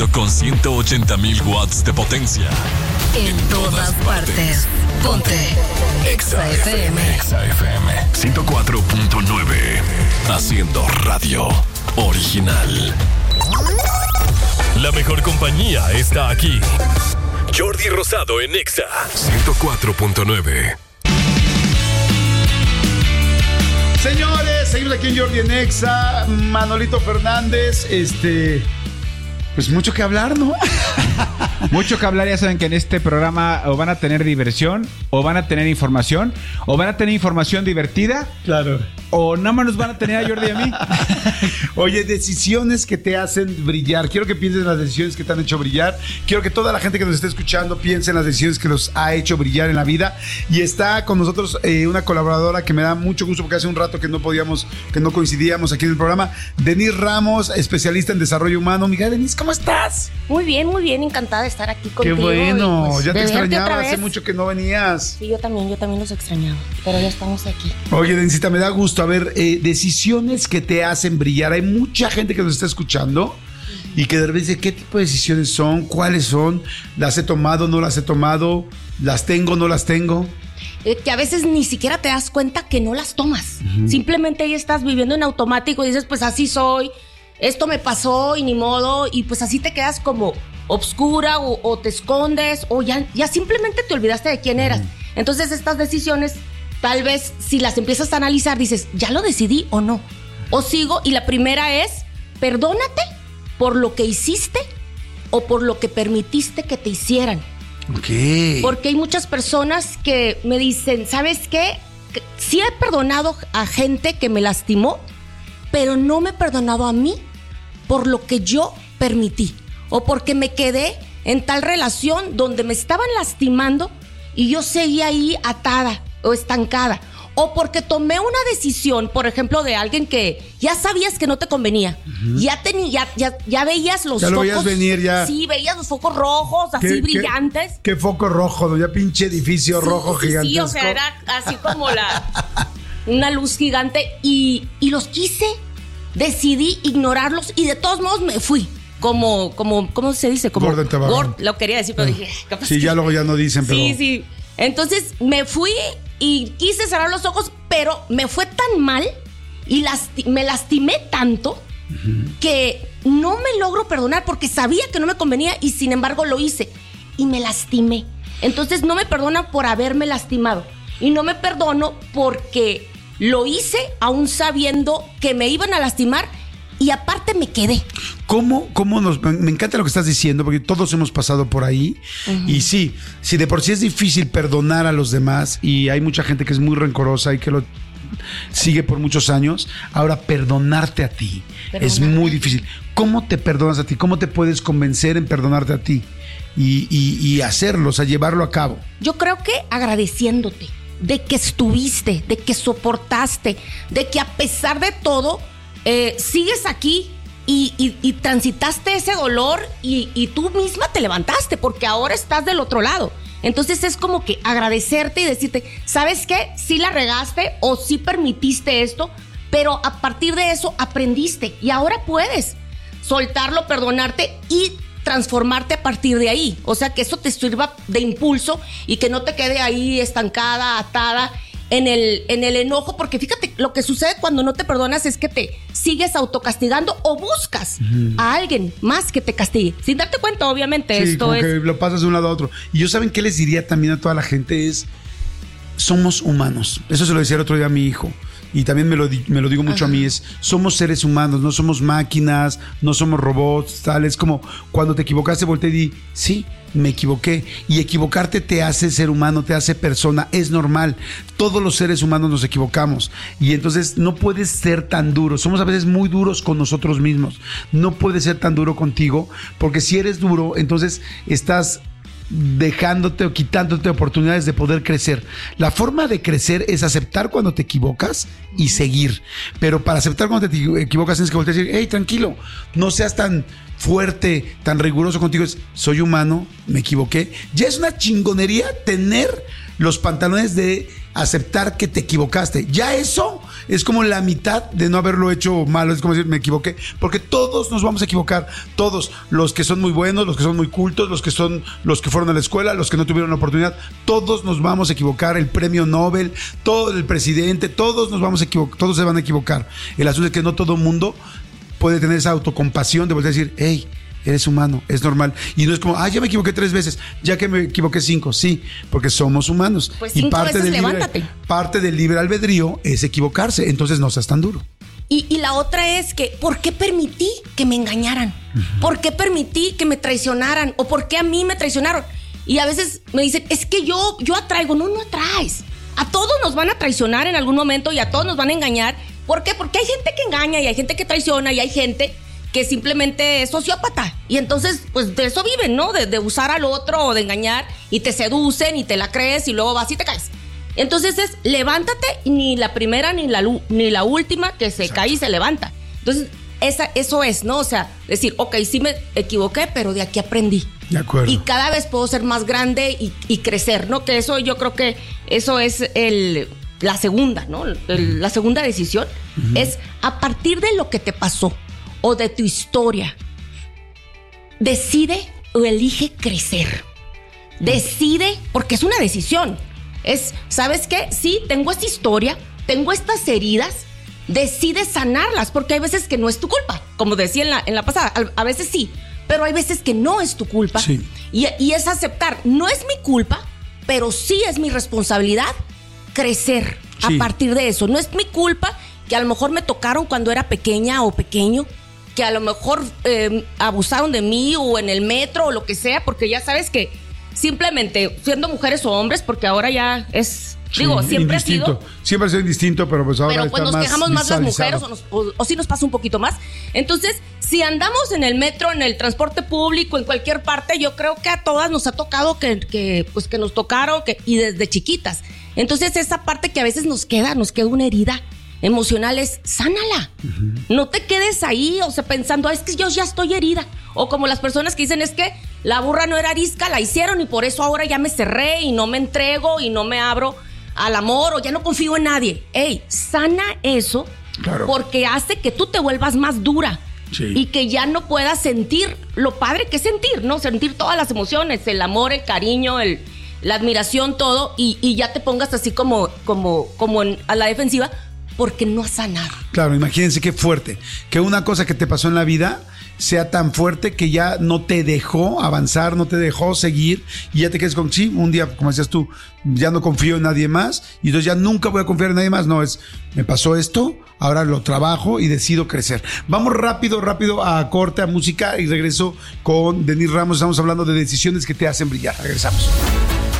Con 180,000 watts de potencia. En todas partes. Ponte Exa FM. Exa FM 104.9. Haciendo radio original. La mejor compañía está aquí. Jordi Rosado en Exa 104.9. Señores, seguimos aquí en Jordi en Exa. Manolito Fernández, pues mucho que hablar, ¿no? Mucho que hablar. Ya saben que en este programa o van a tener diversión, o van a tener información, o van a tener información divertida. Claro. O nada más nos van a tener a Jordi y a mí. Oye, decisiones que te hacen brillar. Quiero que pienses en las decisiones que te han hecho brillar. Quiero que toda la gente que nos esté escuchando piense en las decisiones que los ha hecho brillar en la vida. Y está con nosotros una colaboradora que me da mucho gusto porque hace un rato que no coincidíamos aquí en el programa. Denise Ramos, especialista en desarrollo humano. Miguel, Denise, ¿cómo estás? Muy bien, encantada de estar aquí contigo. Qué bueno, y pues, ya te extrañaba, hace mucho que no venías. Sí, yo también los extrañaba, pero ya estamos aquí. Oye, Denisita, me da gusto. A ver, decisiones que te hacen brillar. Hay mucha gente que nos está escuchando y que de repente dice, ¿qué tipo de decisiones son? ¿Cuáles son? ¿Las he tomado? ¿No las he tomado? ¿Las tengo? ¿No las tengo? Que a veces ni siquiera te das cuenta que no las tomas. Simplemente ahí estás viviendo en automático y dices, pues así soy, esto me pasó y ni modo, y pues así te quedas como obscura o te escondes o ya simplemente te olvidaste de quién eras. Entonces estas decisiones, tal vez si las empiezas a analizar, dices, ¿ya lo decidí o no? O sigo, y la primera es, perdónate por lo que hiciste o por lo que permitiste que te hicieran. Ok. Porque hay muchas personas que me dicen, ¿sabes qué? Sí he perdonado a gente que me lastimó, pero no me he perdonado a mí por lo que yo permití. O porque me quedé en tal relación donde me estaban lastimando y yo seguía ahí atada o estancada. O porque tomé una decisión, por ejemplo, de alguien que ya sabías que no te convenía. Ya veías los focos. Ya lo veías venir, ya. Sí, veías los focos rojos, así brillantes. ¿Qué foco rojo? ¿No? Ya pinche edificio rojo gigantesco. Sí, o sea, era así como una luz gigante. Y los quise, decidí ignorarlos y de todos modos me fui. ¿Cómo se dice? Como Gordon, lo quería decir, pero dije, capaz. Sí, ya luego ya no dicen, pero. Sí. Entonces me fui y quise cerrar los ojos, pero me fue tan mal y me lastimé tanto que no me logro perdonar porque sabía que no me convenía y sin embargo lo hice y me lastimé. Entonces no me perdonan por haberme lastimado y no me perdono porque lo hice aún sabiendo que me iban a lastimar. Y aparte me quedé. Me encanta lo que estás diciendo, porque todos hemos pasado por ahí. Y sí, si de por sí es difícil perdonar a los demás, y hay mucha gente que es muy rencorosa y que lo sigue por muchos años, ahora perdonarte a ti es muy difícil. ¿Cómo te perdonas a ti? ¿Cómo te puedes convencer en perdonarte a ti? Y hacerlo, o sea, llevarlo a cabo. Yo creo que agradeciéndote de que estuviste, de que soportaste, de que a pesar de todo sigues aquí y transitaste ese dolor y tú misma te levantaste porque ahora estás del otro lado. Entonces es como que agradecerte y decirte, ¿sabes qué? Sí la regaste o sí permitiste esto, pero a partir de eso aprendiste y ahora puedes soltarlo, perdonarte y transformarte a partir de ahí. O sea, que eso te sirva de impulso y que no te quede ahí estancada, atada en el enojo, porque fíjate, lo que sucede cuando no te perdonas es que te sigues autocastigando o buscas a alguien más que te castigue, sin darte cuenta, obviamente. Sí, esto como es que lo pasas de un lado a otro. Y yo, ¿saben qué les diría también a toda la gente? Somos humanos. Eso se lo decía el otro día a mi hijo. Y también me lo digo mucho a mí, somos seres humanos, no somos máquinas, no somos robots, tal. Es como cuando te equivocaste, volteé y di, sí, me equivoqué. Y equivocarte te hace ser humano, te hace persona, es normal. Todos los seres humanos nos equivocamos. Y entonces no puedes ser tan duro. Somos a veces muy duros con nosotros mismos. No puedes ser tan duro contigo, porque si eres duro, entonces estás dejándote o quitándote oportunidades de poder crecer. La forma de crecer es aceptar cuando te equivocas y seguir. Pero para aceptar cuando te equivocas tienes que voltear y decir, hey, tranquilo, no seas tan fuerte, tan riguroso contigo. Soy humano, me equivoqué. Ya es una chingonería tener los pantalones de aceptar que te equivocaste. Ya eso es como la mitad de no haberlo hecho malo. Es como decir, me equivoqué. Porque todos nos vamos a equivocar. Todos. Los que son muy buenos, los que son muy cultos, los que fueron a la escuela, los que no tuvieron la oportunidad. Todos nos vamos a equivocar. El premio Nobel, todo el presidente, todos nos vamos a equivocar. Todos se van a equivocar. El asunto es que no todo mundo puede tener esa autocompasión de volver a decir, hey, eres humano, es normal. Y no es como, ya me equivoqué 3 veces, ya que me equivoqué 5. Sí, porque somos humanos. Pues 5 veces levántate. Parte del libre albedrío es equivocarse, entonces no seas tan duro. Y la otra es que, ¿por qué permití que me engañaran? ¿Por qué permití que me traicionaran? ¿O por qué a mí me traicionaron? Y a veces me dicen, es que yo atraigo. No atraes. A todos nos van a traicionar en algún momento y a todos nos van a engañar. ¿Por qué? Porque hay gente que engaña y hay gente que traiciona y hay gente que simplemente es sociópata. Y entonces, pues de eso viven, ¿no? De usar al otro o de engañar y te seducen y te la crees y luego vas y te caes. Entonces es, levántate y ni la primera ni la última que se cae y se levanta. Entonces, eso es, ¿no? O sea, decir, ok, sí me equivoqué, pero de aquí aprendí. De acuerdo. Y cada vez puedo ser más grande y crecer, ¿no? Que eso yo creo que eso es la segunda, ¿no? La segunda decisión es a partir de lo que te pasó o de tu historia, decide o elige crecer. Decide, porque es una decisión. Es, ¿sabes qué? Sí, tengo esta historia, tengo estas heridas, decide sanarlas, porque hay veces que no es tu culpa, como decía en la pasada, a veces sí, pero hay veces que no es tu culpa. Sí. Y es aceptar, no es mi culpa, pero sí es mi responsabilidad crecer a partir de eso. No es mi culpa que a lo mejor me tocaron cuando era pequeña o pequeño, que a lo mejor abusaron de mí o en el metro o lo que sea, porque ya sabes que simplemente siendo mujeres o hombres, porque ahora ya es, digo, siempre indistinto. ha sido. Siempre ha sido indistinto, pero pues ahora pero pues está nos quejamos más las visualizado. mujeres o sí nos pasa un poquito más. Entonces, si andamos en el metro, en el transporte público, en cualquier parte, yo creo que a todas nos ha tocado que nos tocaron y desde chiquitas. Entonces, esa parte que a veces nos queda una herida emocional es, sánala. No te quedes ahí, o sea, pensando, es que yo ya estoy herida. O como las personas que dicen, es que la burra no era arisca, la hicieron y por eso ahora ya me cerré y no me entrego y no me abro al amor o ya no confío en nadie. Ey, sana eso, claro, porque hace que tú te vuelvas más dura. Sí. Y que ya no puedas sentir lo padre que es sentir, ¿no? Sentir todas las emociones, el amor, el cariño, la admiración, todo, y ya te pongas así como a la defensiva, porque no has sanado. Claro, imagínense qué fuerte. Que una cosa que te pasó en la vida sea tan fuerte que ya no te dejó avanzar, no te dejó seguir, y ya te quedes con, sí, un día, como decías tú, ya no confío en nadie más, y entonces ya nunca voy a confiar en nadie más. No, me pasó esto, ahora lo trabajo y decido crecer. Vamos rápido a corte, a música, y regreso con Denise Ramos. Estamos hablando de decisiones que te hacen brillar. Regresamos.